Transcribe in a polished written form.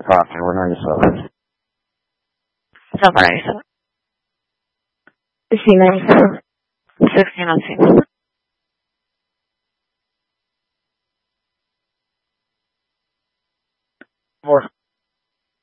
Coffee, we're 97. Está para eso. Sí, 97. 16 More.